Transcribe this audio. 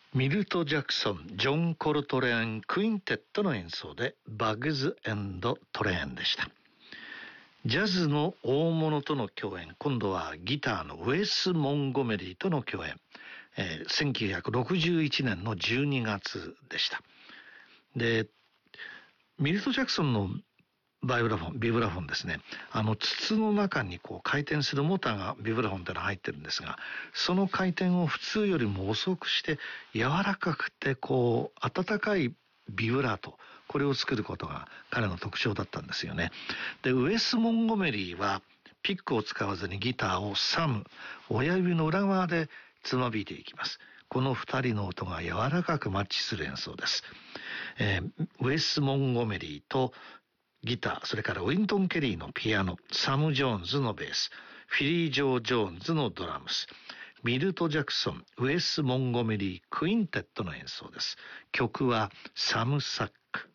ミルト・ジャクソン、ジョン・コルトレーン、クインテットの演奏でバグズ&トレーンでした。ジャズの大物との共演、今度はギターのウェス・モンゴメリーとの共演、1961年の12月でした。で、ミルト・ジャクソンのビブラフォンですね。筒の中にこう回転するモーターがビブラフォンってのが入ってるんですが、その回転を普通よりも遅くして柔らかくてこう温かいビブラート、これを作ることが彼の特徴だったんですよね。で、ウェス・モンゴメリーはピックを使わずにギターをサム、親指の裏側でつまびいていきます。この二人の音が柔らかくマッチする演奏です。ウェス・モンゴメリーとギター、それからウィントン・ケリーのピアノ、サム・ジョーンズのベース、フィリー・ジョー・ジョーンズのドラムス、ミルト・ジャクソン、ウェス・モンゴメリー、クインテットの演奏です。曲はサム・サック。